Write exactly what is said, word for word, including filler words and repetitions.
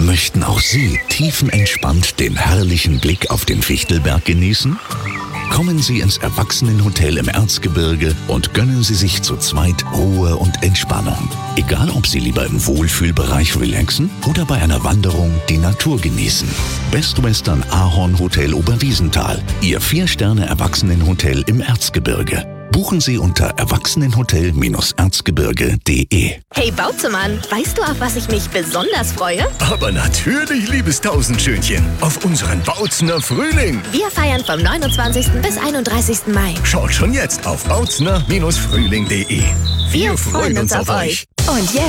Möchten auch Sie tiefenentspannt den herrlichen Blick auf den Fichtelberg genießen? Kommen Sie ins Erwachsenenhotel im Erzgebirge und gönnen Sie sich zu zweit Ruhe und Entspannung. Egal, ob Sie lieber im Wohlfühlbereich relaxen oder bei einer Wanderung die Natur genießen. Best Western Ahorn Hotel Oberwiesenthal, Ihr Vier-Sterne-Erwachsenenhotel im Erzgebirge. Buchen Sie unter erwachsenenhotel erzgebirge punkt de. Hey Bautzemann, weißt du, auf was ich mich besonders freue? Aber natürlich, liebes Tausendschönchen, auf unseren Bautzener Frühling. Wir feiern vom neunundzwanzigsten bis einunddreißigsten Mai. Schaut schon jetzt auf bautzener Frühling punkt de. Wir freuen uns auf euch. Und jetzt